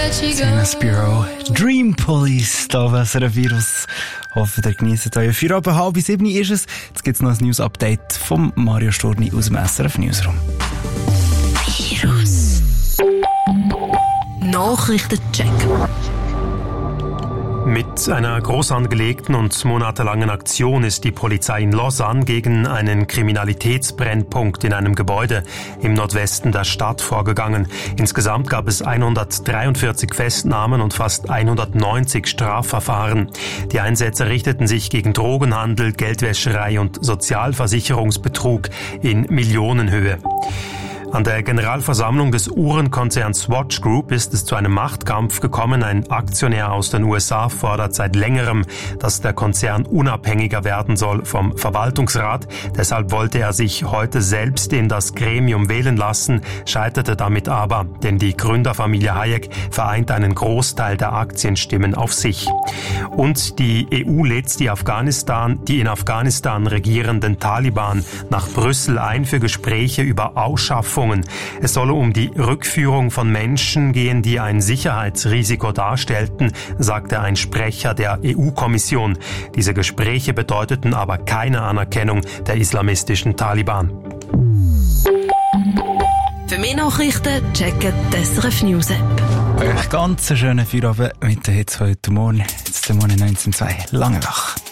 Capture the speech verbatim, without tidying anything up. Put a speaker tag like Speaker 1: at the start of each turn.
Speaker 1: Sinus Bureau, Dream Police, da was ein Virus. Hoffen, ihr genießt euch. Für ab halb sieben ist es. Jetzt gibt es noch ein News-Update von Mario Storni aus dem S R F Newsroom.
Speaker 2: Virus. Nachrichtencheck.
Speaker 3: Mit einer groß angelegten und monatelangen Aktion ist die Polizei in Lausanne gegen einen Kriminalitätsbrennpunkt in einem Gebäude im Nordwesten der Stadt vorgegangen. Insgesamt gab es hundertdreiundvierzig Festnahmen und fast hundertneunzig Strafverfahren. Die Einsätze richteten sich gegen Drogenhandel, Geldwäscherei und Sozialversicherungsbetrug in Millionenhöhe. An der Generalversammlung des Uhrenkonzerns Swatch Group ist es zu einem Machtkampf gekommen. Ein Aktionär aus den U S A fordert seit längerem, dass der Konzern unabhängiger werden soll vom Verwaltungsrat. Deshalb wollte er sich heute selbst in das Gremium wählen lassen, scheiterte damit aber, denn die Gründerfamilie Hayek vereint einen Großteil der Aktienstimmen auf sich. Und die E U lädt die Afghanistan, die in Afghanistan regierenden Taliban nach Brüssel ein für Gespräche über Ausschaffung. Es solle um die Rückführung von Menschen gehen, die ein Sicherheitsrisiko darstellten, sagte ein Sprecher der E U-Kommission. Diese Gespräche bedeuteten aber keine Anerkennung der islamistischen Taliban.
Speaker 2: Für mehr Nachrichten checken die S R F News App.
Speaker 1: Euch ganz einen schönen Feierabend mit den Hits heute Morgen. Jetzt der Morgen neunzehn Komma zwei Langenbach.